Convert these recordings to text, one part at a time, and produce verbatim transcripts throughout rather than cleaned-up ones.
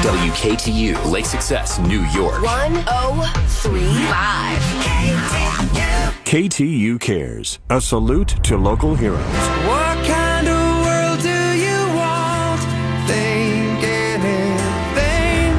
W K T U, Lake Success, New York. one oh three point five. K T U Cares, a salute to local heroes. What kind of world do you want? Think anything.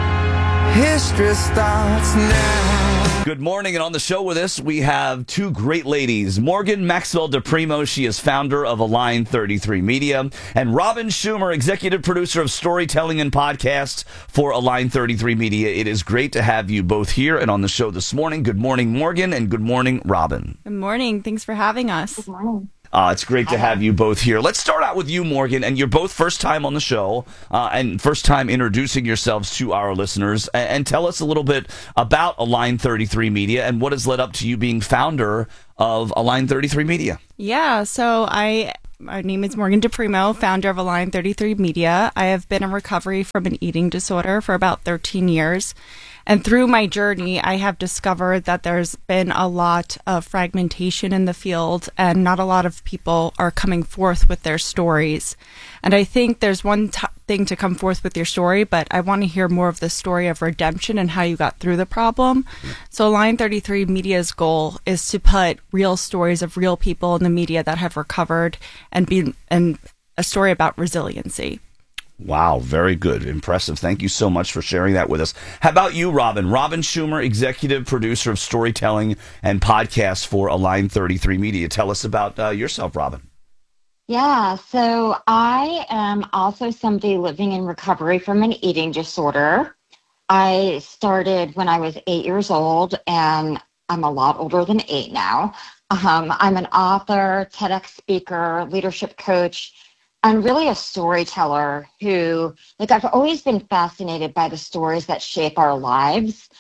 History starts now. Good morning, and on the show with us, we have two great ladies. Morgan Maxwell DePrimo, she is founder of Align thirty-three Media, and Robin Schumer, executive producer of storytelling and podcasts for Align thirty-three Media. It is great to have you both here and on the show this morning. Good morning, Morgan, and good morning, Robin. Good morning. Thanks for having us. Good morning. Uh, it's great to have you both here. Let's start out with you, Morgan, and you're both first time on the show uh, and first time introducing yourselves to our listeners. And, and tell us a little bit about Align thirty-three Media and what has led up to you being founder of Align thirty-three Media. Yeah, so I... My name is Morgan DePrimo, founder of Align thirty-three Media. I have been in recovery from an eating disorder for about thirteen years. And through my journey, I have discovered that there's been a lot of fragmentation in the field and not a lot of people are coming forth with their stories. And I think there's one t- thing to come forth with your story, but I want to hear more of the story of redemption and how you got through the problem. So Align thirty-three Media's goal is to put real stories of real people in the media that have recovered and be and a story about resiliency. Wow, very good. Impressive. Thank you so much for sharing that with us. How about you, Robin? Robin Schumer, executive producer of storytelling and podcasts for Align thirty-three Media. Tell us about uh, yourself, Robin. Yeah, so I am also somebody living in recovery from an eating disorder. I started when I was eight years old, and I'm a lot older than eight now. Um, I'm an author, TEDx speaker, leadership coach, and really a storyteller who, like, I've always been fascinated by the stories that shape our lives.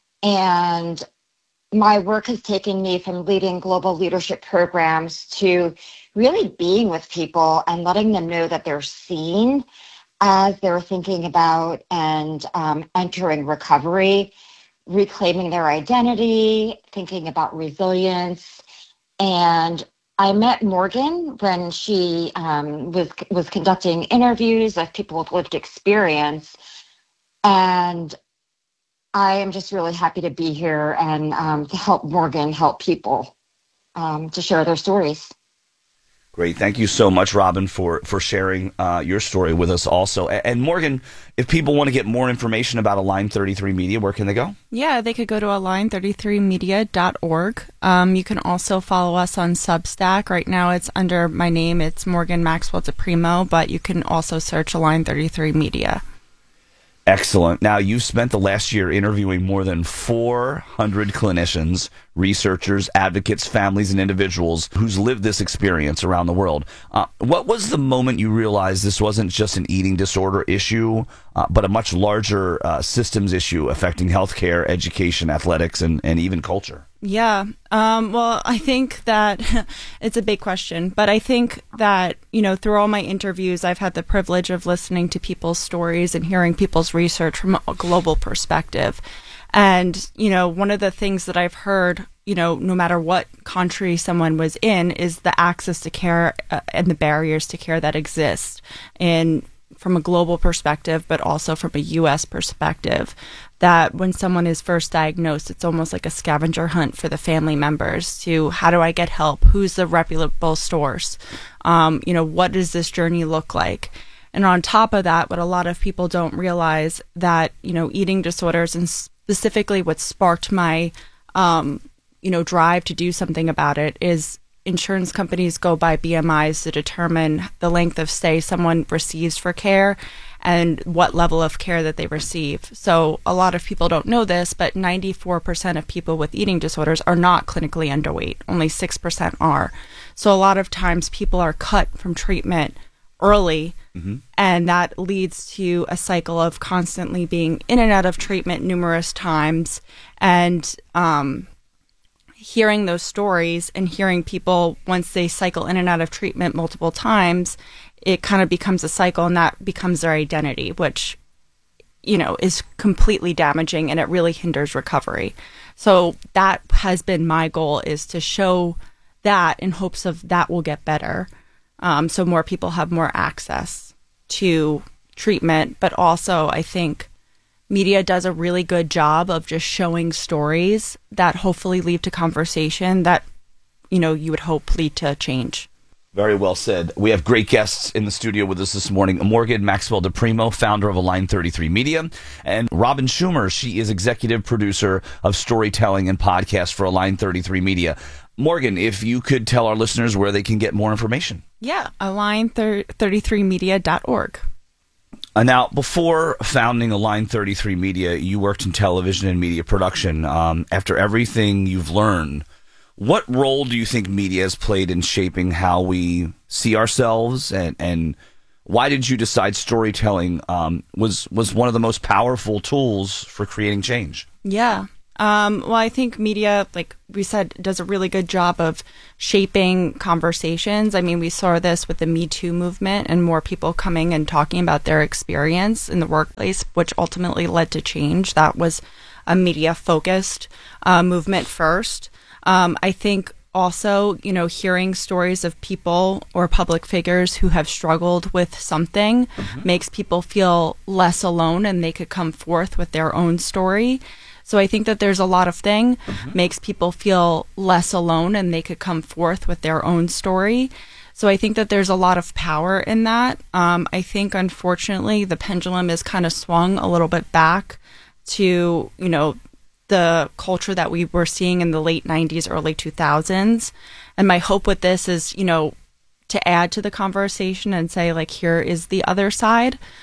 And my work has taken me from leading global leadership programs to really being with people and letting them know that they're seen as they're thinking about and um, entering recovery, reclaiming their identity, thinking about resilience. And I met Morgan when she um, was was conducting interviews of people with lived experience, and I am just really happy to be here and um, to help Morgan help people um, to share their stories. Great. Thank you so much, Robin, for, for sharing uh, your story with us also. And, and Morgan, if people want to get more information about Align thirty-three Media, where can they go? Yeah, they could go to align thirty-three media dot org. Um, you can also follow us on Substack. Right now it's under my name. It's Morgan Maxwell DePrimo, but you can also search Align thirty-three Media. Excellent. Now, you've spent the last year interviewing more than four hundred clinicians, researchers, advocates, families, and individuals who's lived this experience around the world. Uh, what was the moment you realized this wasn't just an eating disorder issue, uh, but a much larger uh, systems issue affecting healthcare, education, athletics, and, and even culture? Yeah. Um, well, I think that it's a big question, but I think that, you know, through all my interviews, I've had the privilege of listening to people's stories and hearing people's research from a global perspective. And, you know, one of the things that I've heard, you know, no matter what country someone was in, is the access to care uh, and the barriers to care that exist in from a global perspective, but also from a U S perspective, that when someone is first diagnosed, it's almost like a scavenger hunt for the family members to how do I get help? Who's the reputable source? Um, you know, what does this journey look like? And on top of that, what a lot of people don't realize that, you know, eating disorders and specifically what sparked my, um, you know, drive to do something about it is insurance companies go by B M Is to determine the length of stay someone receives for care and what level of care that they receive. So a lot of people don't know this, but ninety-four percent of people with eating disorders are not clinically underweight. Only six percent are. So a lot of times people are cut from treatment early, mm-hmm. and that leads to a cycle of constantly being in and out of treatment numerous times. And, um, hearing those stories and hearing people, once they cycle in and out of treatment multiple times, it kind of becomes a cycle and that becomes their identity, which, you know, is completely damaging and it really hinders recovery. So that has been my goal, is to show that in hopes of that will get better. Um, so more people have more access to treatment, but also I think media does a really good job of just showing stories that hopefully lead to conversation that, you know, you would hope lead to change. Very well said. We have great guests in the studio with us this morning. Morgan Maxwell DePrimo, founder of Align thirty-three Media, and Robin Schumer. She is executive producer of storytelling and podcast for Align thirty-three Media. Morgan, if you could tell our listeners where they can get more information. Yeah, align thirty-three media dot org. Uh, now, before founding Align thirty-three Media, you worked in television and media production. Um, after everything you've learned, what role do you think media has played in shaping how we see ourselves, and, and why did you decide storytelling um, was was one of the most powerful tools for creating change? Yeah. Um, well, I think media, like we said, does a really good job of shaping conversations. I mean, we saw this with the Me Too movement and more people coming and talking about their experience in the workplace, which ultimately led to change. That was a media-focused uh, movement first. Um, I think also, you know, hearing stories of people or public figures who have struggled with something mm-hmm. makes people feel less alone, and they could come forth with their own story. So I think that there's a lot of thing mm-hmm. makes people feel less alone, and they could come forth with their own story. So I think that there's a lot of power in that. Um, I think, unfortunately, the pendulum is kind of swung a little bit back to, you know, the culture that we were seeing in the late nineties, early two thousands. And my hope with this is, you know, to add to the conversation and say, like, here is the other side